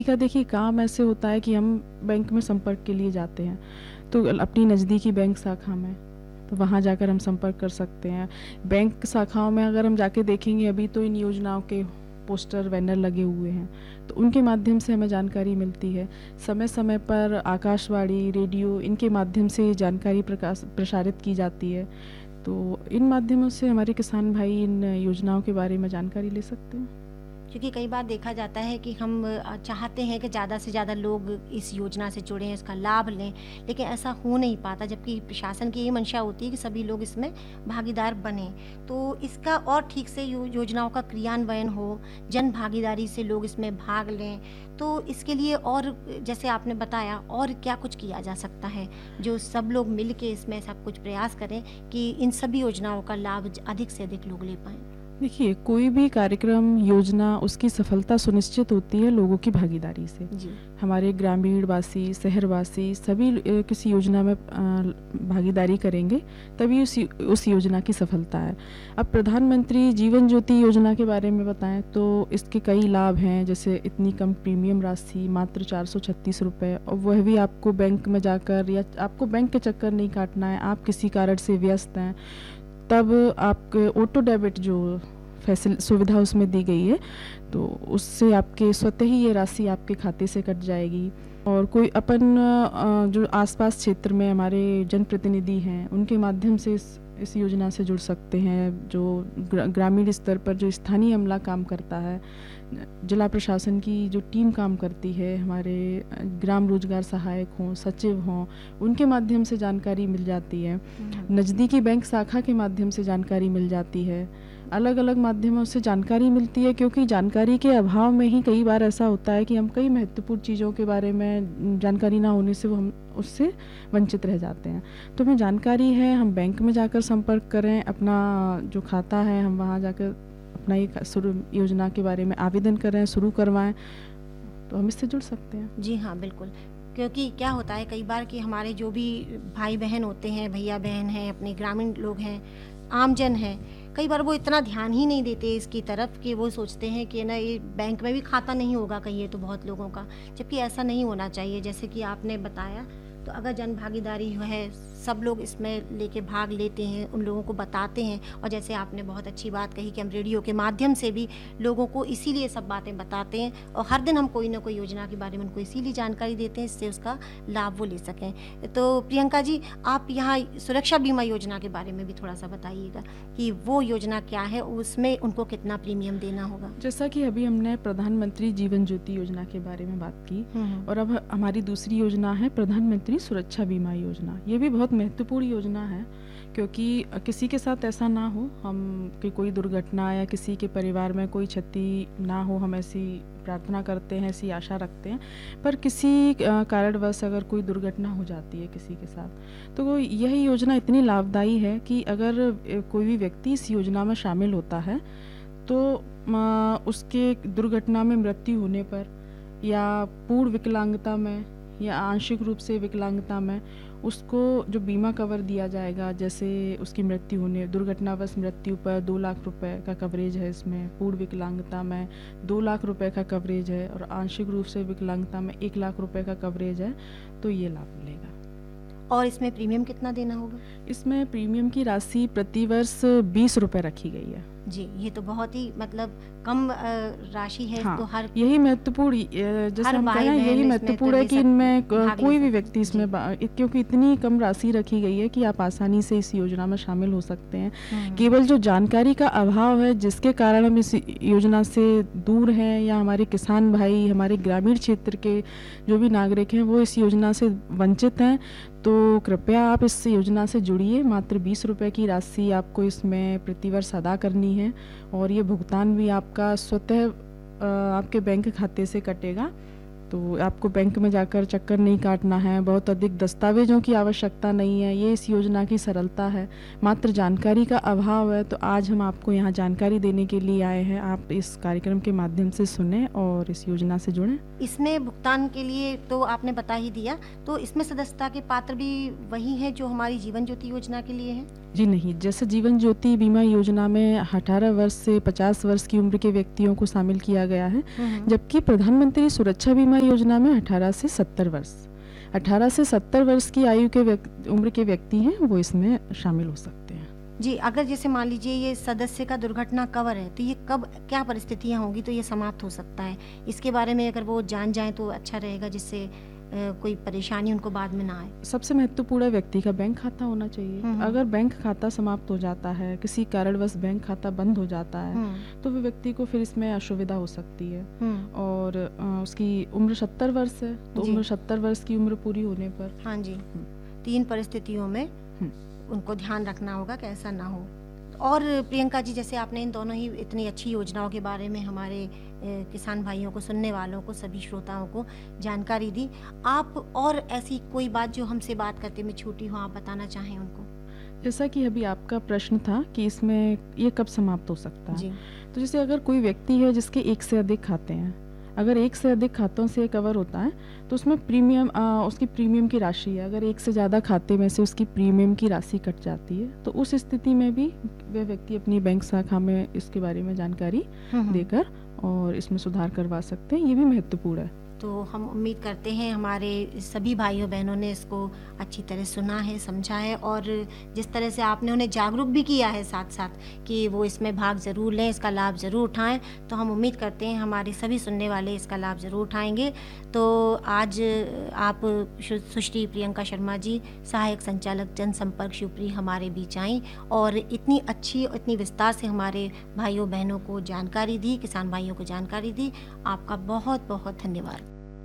का देखिए काम ऐसे होता है कि हम बैंक में संपर्क के लिए जाते हैं, तो अपनी नज़दीकी बैंक शाखा में, तो वहाँ जाकर हम संपर्क कर सकते हैं। बैंक शाखाओं में अगर हम जाके देखेंगे, अभी तो इन योजनाओं के पोस्टर बैनर लगे हुए हैं, तो उनके माध्यम से हमें जानकारी मिलती है। समय समय पर आकाशवाणी, रेडियो, इनके माध्यम से जानकारी प्रसारित की जाती है। तो इन माध्यमों से हमारे किसान भाई इन योजनाओं के बारे में जानकारी ले सकते हैं। क्योंकि कई बार देखा जाता है कि हम चाहते हैं कि ज़्यादा से ज़्यादा लोग इस योजना से जुड़ें, इसका लाभ लें, लेकिन ऐसा हो नहीं पाता, जबकि प्रशासन की ये मंशा होती है कि सभी लोग इसमें भागीदार बनें। तो इसका और ठीक से योजनाओं का क्रियान्वयन हो, जन भागीदारी से लोग इसमें भाग लें, तो इसके लिए और जैसे आपने बताया और क्या कुछ किया जा सकता है, जो सब लोग मिल के इसमें ऐसा कुछ प्रयास करें कि इन सभी योजनाओं का लाभ अधिक से अधिक लोग ले पाएँ? देखिए, कोई भी कार्यक्रम, योजना, उसकी सफलता सुनिश्चित होती है लोगों की भागीदारी से। जी। हमारे ग्रामीणवासी, शहरवासी सभी किसी योजना में भागीदारी करेंगे, तभी उस योजना की सफलता है। अब प्रधानमंत्री जीवन ज्योति योजना के बारे में बताएं तो इसके कई लाभ हैं, जैसे इतनी कम प्रीमियम राशि, मात्र 436 रुपये, और वह भी आपको बैंक में जाकर, या आपको बैंक के चक्कर नहीं काटना है, आप किसी कारण से व्यस्त हैं, तब आपके ऑटो डेबिट जो सुविधा उसमें दी गई है, तो उससे आपके स्वतः ही ये राशि आपके खाते से कट जाएगी। और कोई अपन जो आसपास क्षेत्र में हमारे जनप्रतिनिधि हैं, उनके माध्यम से इस योजना से जुड़ सकते हैं। जो ग्रामीण स्तर पर जो स्थानीय अमला काम करता है, जिला प्रशासन की जो टीम काम करती है, हमारे ग्राम रोजगार सहायक हों, सचिव हों, उनके माध्यम से जानकारी मिल जाती है। नज़दीकी बैंक शाखा के माध्यम से जानकारी मिल जाती है। अलग अलग माध्यमों से जानकारी मिलती है, क्योंकि जानकारी के अभाव में ही कई बार ऐसा होता है कि हम कई महत्वपूर्ण चीज़ों के बारे में जानकारी ना होने से हम उससे वंचित रह जाते हैं। तो हमें जानकारी है, हम बैंक में जाकर संपर्क करें, अपना जो खाता है हम वहाँ जाकर अपना ये शुरू योजना के बारे में आवेदन करें, शुरू करवाएं, तो हम इससे जुड़ सकते हैं। जी हाँ, बिल्कुल। क्योंकि क्या होता है कई बार कि हमारे जो भी भाई बहन होते हैं, भैया बहन हैं, अपने ग्रामीण लोग हैं, आमजन हैं, कई बार वो इतना ध्यान ही नहीं देते इसकी तरफ कि वो सोचते हैं कि ना ये बैंक में भी खाता नहीं होगा कहीं, तो बहुत लोगों का, जबकि ऐसा नहीं होना चाहिए। जैसे कि आपने बताया, तो अगर जन भागीदारी है, सब लोग इसमें लेके भाग लेते हैं, उन लोगों को बताते हैं, और जैसे आपने बहुत अच्छी बात कही कि हम रेडियो के माध्यम से भी लोगों को इसीलिए सब बातें बताते हैं, और हर दिन हम कोई ना कोई योजना के बारे में उनको इसीलिए जानकारी देते हैं, इससे उसका लाभ वो ले सकें। तो प्रियंका जी, आप यहाँ सुरक्षा बीमा योजना के बारे में भी थोड़ा सा बताइएगा कि वो योजना क्या है, उसमें उनको कितना प्रीमियम देना होगा। जैसा कि अभी हमने प्रधानमंत्री जीवन ज्योति योजना के बारे में बात की, और अब हमारी दूसरी योजना है प्रधानमंत्री सुरक्षा बीमा योजना। ये भी बहुत महत्वपूर्ण योजना है, क्योंकि किसी के साथ ऐसा ना हो हम कि कोई दुर्घटना या किसी के परिवार में कोई क्षति ना हो, हम ऐसी प्रार्थना करते हैं, ऐसी आशा रखते हैं। पर किसी कारणवश अगर कोई दुर्घटना हो जाती है किसी के साथ, तो यह योजना इतनी लाभदायी है कि अगर कोई भी व्यक्ति इस योजना में शामिल होता है, तो उसके दुर्घटना में मृत्यु होने पर, या पूर्ण विकलांगता में, या आंशिक रूप से विकलांगता में, उसको जो बीमा कवर दिया जाएगा, जैसे उसकी मृत्यु होने, दुर्घटनावश मृत्यु पर 2 लाख रुपए का कवरेज है इसमें, पूर्ण विकलांगता में 2 लाख रुपए का कवरेज है, और आंशिक रूप से विकलांगता में 1 लाख रुपए का कवरेज है, तो ये लाभ मिलेगा। और इसमें प्रीमियम कितना देना होगा? इसमें प्रीमियम की राशि प्रतिवर्ष 20 रुपये रखी गई है। जी, ये तो बहुत ही मतलब कम राशि है। हाँ, तो हर यही महत्वपूर्ण, जैसे हम कह रहे हैं, यही महत्वपूर्ण है कि इनमें कोई भी व्यक्ति इसमें, क्योंकि इतनी कम राशि रखी गई है कि आप आसानी से इस योजना में शामिल हो सकते हैं। केवल जो जानकारी का अभाव है, जिसके कारण हम इस योजना से दूर हैं, या हमारे किसान भाई, हमारे ग्रामीण क्षेत्र के जो भी नागरिक हैं, वो इस योजना से वंचित हैं, तो कृपया आप इस योजना से जुड़िए। मात्र 20 रुपये की राशि आपको इसमें प्रतिवर्ष अदा करनी है, और ये भुगतान भी आपका स्वतः आपके बैंक खाते से कटेगा। तो आपको बैंक में जाकर चक्कर नहीं काटना है, बहुत अधिक दस्तावेजों की आवश्यकता नहीं है। ये इस योजना की सरलता है, मात्र जानकारी का अभाव है। तो आज हम आपको यहाँ जानकारी देने के लिए आए हैं। आप इस कार्यक्रम के माध्यम से सुने और इस योजना से जुड़ें। इसमें भुगतान के लिए तो आपने बता ही दिया, तो इसमें सदस्यता के पात्र भी वही हैं जो हमारी जीवन ज्योति योजना के लिए हैं? जी नहीं, जैसे जीवन ज्योति बीमा योजना में 18 वर्ष से 50 वर्ष की उम्र के व्यक्तियों को शामिल किया गया है, जबकि प्रधानमंत्री सुरक्षा बीमा योजना में 18 से 70 वर्ष 18 से 70 वर्ष की आयु के उम्र के व्यक्ति हैं वो इसमें शामिल हो सकते हैं। जी, अगर जैसे मान लीजिए ये सदस्य का दुर्घटना कवर है तो ये कब क्या परिस्थितियां होंगी तो ये समाप्त हो सकता है, इसके बारे में अगर वो जान जाएं तो अच्छा रहेगा, जिससे कोई परेशानी उनको बाद में ना आए। सबसे महत्वपूर्ण व्यक्ति का बैंक खाता होना चाहिए। अगर बैंक खाता समाप्त हो जाता है, किसी कारणवश बैंक खाता बंद हो जाता है तो वो व्यक्ति को फिर इसमें असुविधा हो सकती है। और उसकी उम्र 70 वर्ष है तो उम्र 70 वर्ष की उम्र पूरी होने पर हाँ जी 3 परिस्थितियों में उनको ध्यान रखना होगा कि ऐसा ना हो। और प्रियंका जी, जैसे आपने इन दोनों ही इतनी अच्छी योजनाओं के बारे में हमारे किसान भाइयों को, सुनने वालों को, सभी श्रोताओं को जानकारी दी, आप और ऐसी कोई बात जो हमसे बात करते में छूटी हो आप बताना चाहें उनको? जैसा कि अभी आपका प्रश्न था कि इसमें ये कब समाप्त हो सकता है जी। तो जैसे अगर कोई व्यक्ति है जिसके एक से अधिक खाते हैं, अगर एक से अधिक खातों से कवर होता है तो उसमें प्रीमियम उसकी प्रीमियम की राशि है, अगर एक से ज़्यादा खाते में से उसकी प्रीमियम की राशि कट जाती है तो उस स्थिति में भी वह व्यक्ति अपनी बैंक शाखा में इसके बारे में जानकारी देकर और इसमें सुधार करवा सकते हैं। ये भी महत्वपूर्ण है। तो हम उम्मीद करते हैं हमारे सभी भाइयों बहनों ने इसको अच्छी तरह सुना है, समझा है, और जिस तरह से आपने उन्हें जागरूक भी किया है साथ साथ कि वो इसमें भाग ज़रूर लें, इसका लाभ ज़रूर उठाएं, तो हम उम्मीद करते हैं हमारे सभी सुनने वाले इसका लाभ ज़रूर उठाएंगे। तो आज आप सुश्री प्रियंका शर्मा जी, सहायक संचालक जनसंपर्क शिवपुरी, हमारे बीच आई और इतनी अच्छी, इतनी विस्तार से हमारे भाइयों बहनों को जानकारी दी, किसान भाइयों को जानकारी दी। आपका बहुत बहुत धन्यवाद।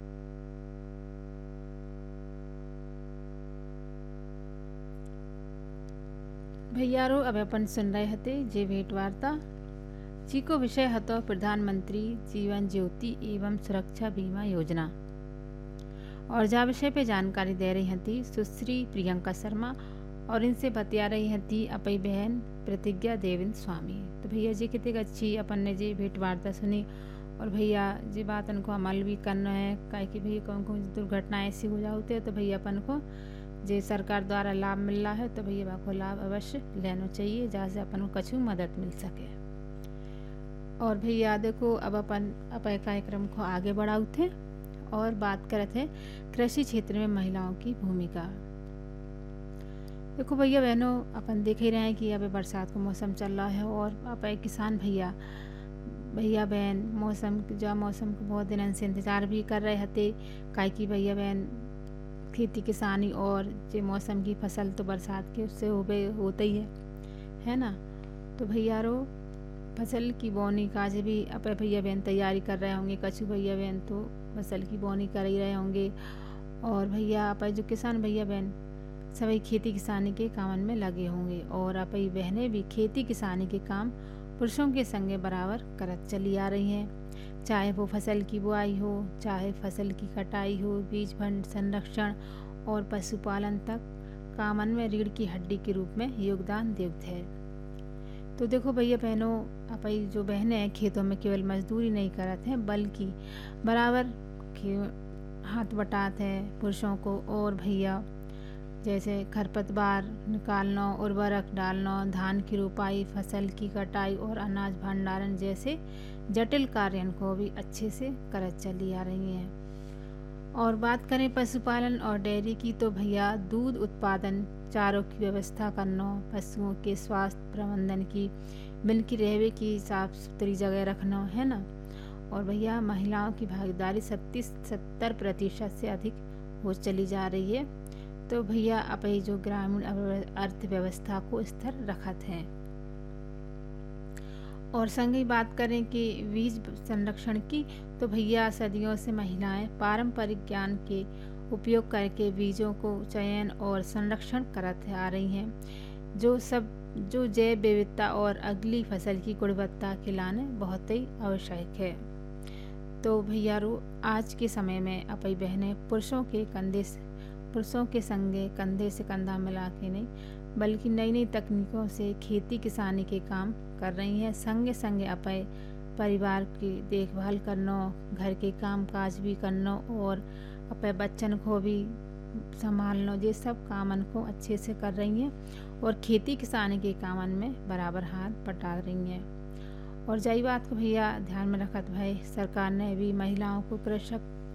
भैयारो, अब अपन सुन रहे हते जे भेंट वार्ता जी को विषय हतो प्रधानमंत्री जीवन ज्योति एवं सुरक्षा बीमा योजना, और जा विषय पे जानकारी दे रही हती सुश्री प्रियंका शर्मा और इनसे बतिया रही हती अपनी बहन प्रतिज्ञा देवेंद्र स्वामी। तो भैया जी कितनी अच्छी अपन ने जी भेंट वार्ता सुनी, और भैया जी बात उनको अमल भी करना है, काहे कि भैया कौन कौन दुर्घटना ऐसी हो जाते तो भैया अपन को जे सरकार द्वारा लाभ मिल रहा है तो भैया बाको लाभ अवश्य लेना चाहिए, जहाँ से अपन को कछु मदद मिल सके। और भैया देखो अब अपन कार्यक्रम को आगे बढ़ाऊ थे और बात करते थे कृषि क्षेत्र में महिलाओं की भूमिका। देखो भैया बहनों, अपन देख ही रहे हैं कि अब बरसात का मौसम चल रहा है और अपन किसान भैया बहन मौसम को बहुत दिनों से इंतज़ार भी कर रहे थे, काहे कि भैया बहन खेती किसानी और जो मौसम की फसल तो बरसात के उससे होता ही है ना। तो भैयारो फसल की बोनी का भी अब भैया बहन तैयारी कर रहे होंगे, कछु भैया बहन तो फसल की बोनी कर ही रहे होंगे, और भैया अपन जो किसान भैया बहन सभी खेती किसानी के काम में लगे होंगे, और अपन बहनें भी खेती किसानी के काम पुरुषों के संगे बराबर करत चली आ रही हैं, चाहे वो फसल की बुआई हो, चाहे फसल की कटाई हो, बीज भंड संरक्षण और पशुपालन तक कामन में रीढ़ की हड्डी के रूप में योगदान देते हैं। तो देखो भैया बहनों, अपनी जो बहनें हैं खेतों में केवल मजदूरी नहीं करते हैं बल्कि बराबर हाथ बटाते हैं पुरुषों को, और भैया जैसे खरपतवार निकालना, उर्वरक डालना, धान की रोपाई, फसल की कटाई और अनाज भंडारण जैसे जटिल कार्यों को भी अच्छे से करत चली आ रही हैं। और बात करें पशुपालन और डेयरी की तो भैया दूध उत्पादन, चारों की व्यवस्था करना, पशुओं के स्वास्थ्य प्रबंधन की, इनकी रहने की साफ सुथरी जगह रखना, है ना। और भैया महिलाओं की भागीदारी 70% से अधिक हो चली जा रही है। तो भैया अपनी जो ग्रामीण अर्थव्यवस्था को स्थिर रखत हैं। और संग ही बात करें कि बीज संरक्षण की तो भैया सदियों से महिलाएं पारंपरिक ज्ञान के उपयोग करके बीजों को चयन और संरक्षण करते आ रही हैं, जो जैव विविधता और अगली फसल की गुणवत्ता के लाने बहुत ही आवश्यक है। तो भैया आज के समय में अपनी बहनें पुरुषों के संगे कंधे से कंधा मिला के नहीं बल्कि नई नई तकनीकों से खेती किसानी के काम कर रही हैं, संगे संगे अपने परिवार की देखभाल करना, घर के काम काज भी करना और अपने बच्चन को भी संभालना, ये सब कामन को अच्छे से कर रही हैं और खेती किसानी के कामन में बराबर हाथ बटा रही हैं। और जई बात को भैया ध्यान में रखत भाई सरकार ने भी महिलाओं को कृषक